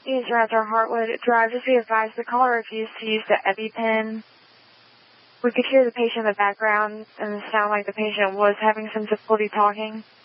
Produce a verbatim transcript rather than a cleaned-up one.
Yes, Director Hartwood. Drive, just be advised the caller refused to use the EpiPen. We could hear the patient in the background and it sounded like the patient was having some difficulty talking.